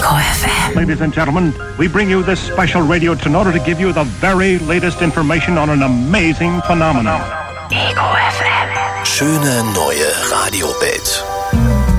Ego FM. Ladies and gentlemen, we bring you this special radio in order to give you the very latest information on an amazing phenomenon. Ego FM. Schöne neue Radiowelt.